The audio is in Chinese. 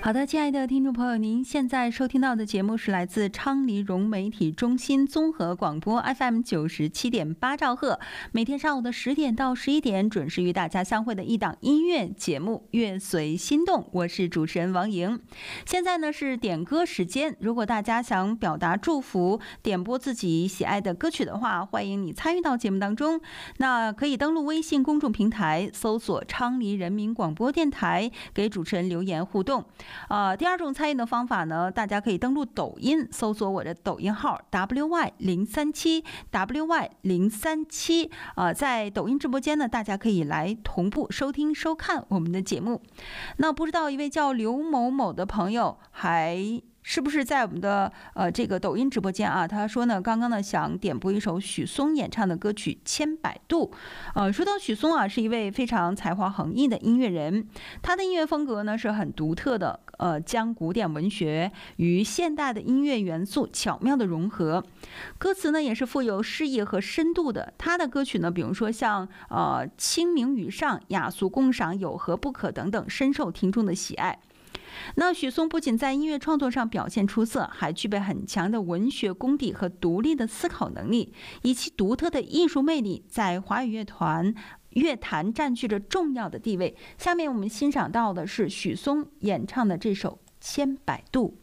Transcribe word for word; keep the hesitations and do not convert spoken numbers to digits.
好的，亲爱的听众朋友，您现在收听到的节目是来自昌黎融媒体中心综合广播 F M 九十七点八兆赫，每天上午的十点到十一点准时与大家相会的一档音乐节目《乐随心动》，我是主持人王莹。现在呢是点歌时间，如果大家想表达祝福、点播自己喜爱的歌曲的话，欢迎你参与到节目当中。那可以登录微信公众平台，搜索昌黎人民广播电台，给主持人留言互动。呃，第二种参与的方法呢，大家可以登录抖音，搜索我的抖音号 W Y 零三七 W Y 零三七，呃，在抖音直播间呢，大家可以来同步收听收看我们的节目。那不知道一位叫刘某某的朋友还是不是在我们的呃这个抖音直播间啊？他说呢，刚刚呢想点播一首许嵩演唱的歌曲《千百度》。呃，说到许嵩啊，是一位非常才华横溢的音乐人，他的音乐风格呢是很独特的，呃，将古典文学与现代的音乐元素巧妙的融合，歌词呢也是富有诗意和深度的。他的歌曲呢，比如说像呃《清明雨上》《雅俗共赏》《有何不可》等等，深受听众的喜爱。那许嵩不仅在音乐创作上表现出色，还具备很强的文学功底和独立的思考能力，以其独特的艺术魅力，在华语乐团乐坛占据着重要的地位。下面我们欣赏到的是许嵩演唱的这首《千百度》。